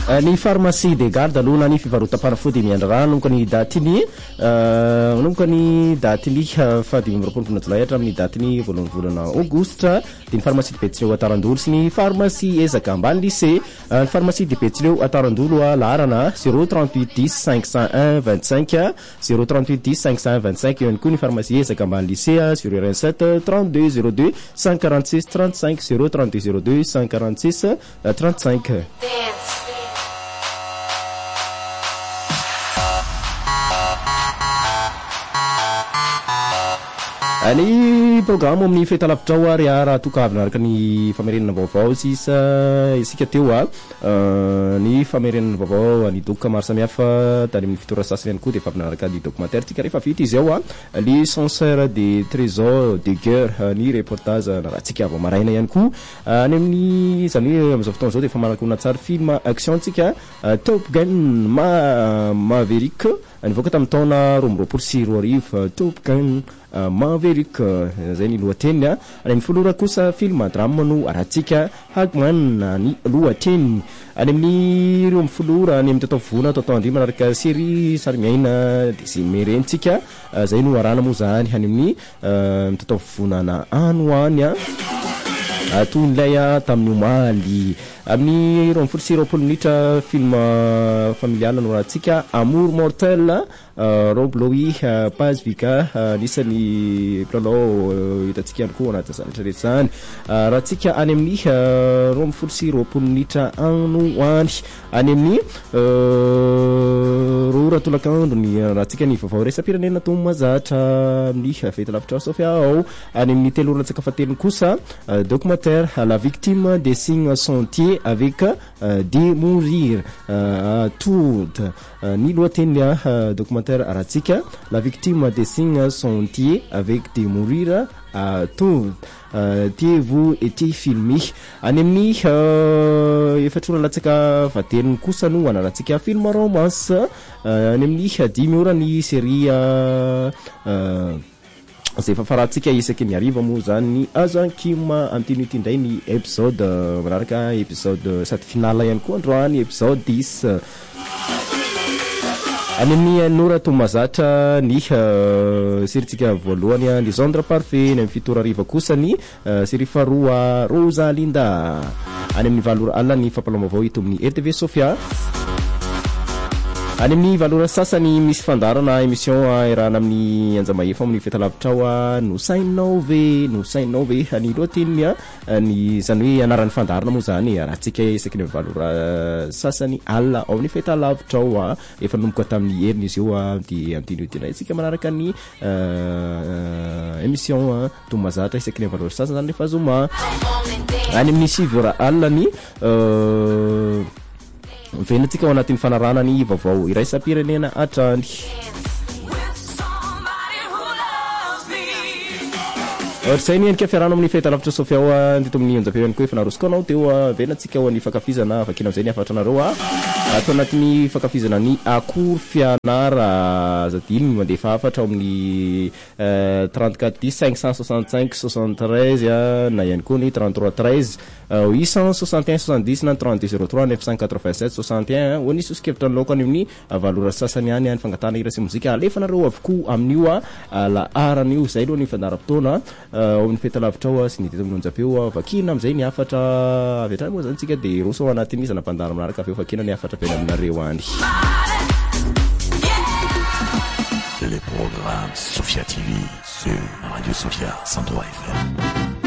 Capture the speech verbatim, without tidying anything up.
ny pharmacie de garde aloha ny fivarotam-panafody miandrarano nomboka ny datiny nomboka ny datiny fadimy amby roapolo volana jolay hatramin'ny datiny voalohan'ny volana aogositra. De ny pharmacie de Betsileo Atarandolo sy ny pharmacie ezaka ambany lycée. Ny pharmacie de Betsileo Atarandolo laharana zéro trente-huit dix cinq cent un vingt-cinq zéro trente-huit dix cinq cent un vingt-cinq. Eo ihany koa ny pharmacie ezaka ambany lycée zéro vingt-sept trente-deux zéro deux cent quarante-six trente-cinq zéro trente-deux zéro deux cent quarante-six trente-cinq. Ny programme amin'ny fahitalavitra ao ary raha tokavina araka ny famerenana vaovao sisa isika teo a ny famerenana vaovao any doka maro samihafa tany amin'ny fitora sasany ihany koa dia favina araka ny documentaire tika rehefa vita izy ao a les censeurs des trésors de guerre ny reportage na raha tsika avy maraina ihany koa any amin'ny izany hoe amin'izao fotoana izao dia efa manaraka tsara film action tsika Top Gun ma Maverick nivoaka tamin'ny taona roa amby roapolo sy roa arivo Top Gun Maverick zay ny lohateny a. Any amin'ny folora kosa film drame no arahantsika Hagman ny lohateny. Any amin'ny roa amby folora any amin'ny tataovona tatao andry manaraka série sary miaina desime rentsika zay no arahana moa zany any amin'ny tataovonana anoany a aton'ilay a tamin'ny omaly. Amin'ny roa amby folo sy roapolo minitra film familial no arahantsika Amour mortel Rob Lowe Pazvika nisany mpilalao hitantsika ihany koa anaty zany rehetra zany rahantsika any amin'ny roa amby folo sy roapolo minitra anoany. Any amin'ny roa ratolakandro ny rahantsika ny vaovao resam-pirenena toa mahazatra amin'ny fahitalavitra Sofia ao. Any amin'ny telo ora latsaka fatelony kosa documentaire La victime des signes sentiers avec euh, de mourir euh, tout euh, ni loateny uh, documentaire aratsika La victime des signes sentiers avec de mourir euh, tout Uh, tie vous été filmé any amin'ny uh, efatrora latsaka fatelony kosa no anaratsika film romance uh, any amin'ny dimy ora ny série uh, uh, zay efa farahantsika isaky ny ariva moa zany ny Azankima antin'ity indray ny episode manaraka episode sady finala ihany koa androany episode dix. Any amin'ny nora to mazatra ny uh, série-tsika voalohany ny Gendre Parfait. Ny amin'ny fitora ariva kosa ny uh, série faharoa Rosalinda. Any amin'ny valora alina ny fampalaom-baovao ito amin'ny R T V Sofia. Any amin'ny valora sasany misy fandarana émission irana amin'ny anjamahefa amin'ny fahitalavitra ao no sainao ve no sainao ve ny lohateny ny zany hoe anaran'ny fandarana moa zany arahantsika isaky ny valora sasany alina ao amin'ny fahitalavitra ao efa nomboka tamin'ny heriny izy io dia amtiny tena isika manaraka ny émission to mazatra isaky ny valora sasany zany rehefa zoma. Any amin'ny sivy ora alina ny venatsika ao anatin'ny fanarana ny vaovao iraisam-pirenena hatrany. Ohatr'izay ny endrika fiarano amin'ny fahitalavitra Sofia ao teto amin'ny onjam-peo ihany koa efa narosika anao teo venatsika ao ny fakafizana vakina amin'izay ny afatra nareo a atao anatin'ny fakafizana ny akory fianara zadiny mandefa afatra ao amin'ny trente-quatre dix cinq cent soixante-cinq soixante-treize na ihany koa ny trente-trois treize huit cent soixante et un soixante-dix na trente-deux zéro trois neuf cent quatre-vingt-sept soixante et un ho nisy osikevitra ny laoka any amin'ny valora sasany any any fangatana hira sy mozika alefa nareo avokoa amin'io la aran'io zay aloha ny fandaram-potoana ao amin'ny fahitalavitra ao sy ny teto amin'ny onjam-peo vakina amin'izay ny afatra avy hatrany moa zany tsika dia roso ao anatin'ny izy nampandara manaraka avy eo vakina ny afatra avy aminareo any. Les programmes Sofia T V sur Radio Sofia cent trois F M.